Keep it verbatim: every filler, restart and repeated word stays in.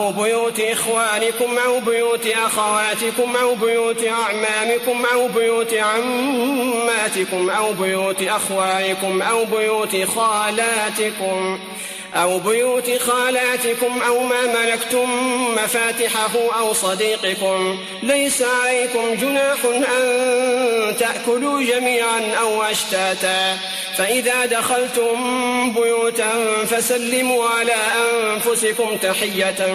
أو بيوت إخوانكم أو بيوت أخواتكم أو بيوت أعمامكم أو بيوت عماتكم أو بيوت أخوالكم أو بيوت خالاتكم أو بيوت خالاتكم أو ما ملكتم مفاتحه أو صديقكم. ليس عليكم جناح أن تأكلوا جميعا أو أشتاتا، فإذا دخلتم بيوتا فسلموا على أنفسكم تحية